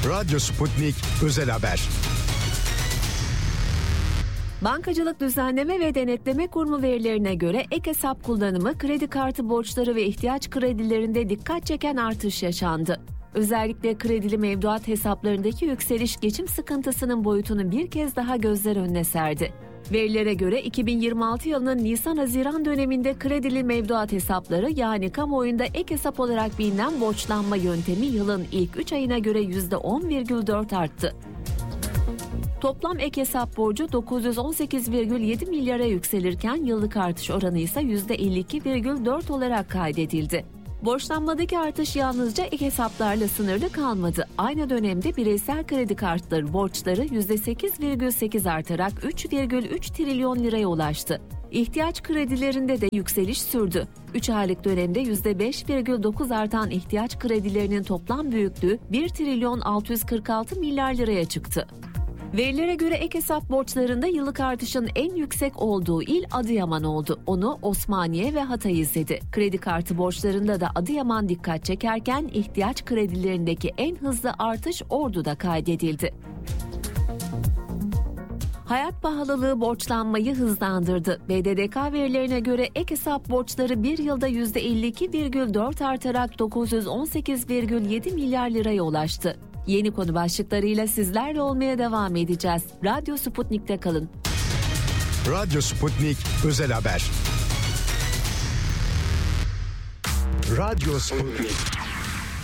Radyo Sputnik Özel Haber. Bankacılık Düzenleme ve Denetleme Kurumu verilerine göre ek hesap kullanımı, kredi kartı borçları ve ihtiyaç kredilerinde dikkat çeken artış yaşandı. Özellikle kredili mevduat hesaplarındaki yükseliş geçim sıkıntısının boyutunu bir kez daha gözler önüne serdi. Verilere göre 2026 yılının Nisan-Haziran döneminde kredili mevduat hesapları, yani kamuoyunda ek hesap olarak bilinen borçlanma yöntemi, yılın ilk 3 ayına göre %10,4 arttı. Toplam ek hesap borcu 918,7 milyara yükselirken yıllık artış oranı ise %52,4 olarak kaydedildi. Borçlanmadaki artış yalnızca ek hesaplarla sınırlı kalmadı. Aynı dönemde bireysel kredi kartları borçları %8,8 artarak 3,3 trilyon liraya ulaştı. İhtiyaç kredilerinde de yükseliş sürdü. 3 aylık dönemde %5,9 artan ihtiyaç kredilerinin toplam büyüklüğü 1 trilyon 646 milyar liraya çıktı. Verilere göre ek hesap borçlarında yıllık artışın en yüksek olduğu il Adıyaman oldu. Onu Osmaniye ve Hatay izledi. Kredi kartı borçlarında da Adıyaman dikkat çekerken ihtiyaç kredilerindeki en hızlı artış Ordu'da kaydedildi. Hayat pahalılığı borçlanmayı hızlandırdı. BDDK verilerine göre ek hesap borçları bir yılda %52,4 artarak 918,7 milyar liraya ulaştı. Yeni konu başlıklarıyla sizlerle olmaya devam edeceğiz. Radyo Sputnik'te kalın. Radyo Sputnik Özel Haber. Radyo Sputnik.